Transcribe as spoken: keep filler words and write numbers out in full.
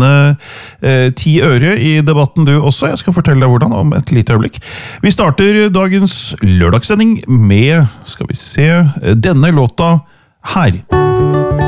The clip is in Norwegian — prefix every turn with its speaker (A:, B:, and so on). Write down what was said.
A: tjene eh, ti øre i debatten du også. Jeg skal fortelle deg hvordan om et lite øyeblikk. Vi starter dagens lørdagssending med, skal vi se, denne låta her.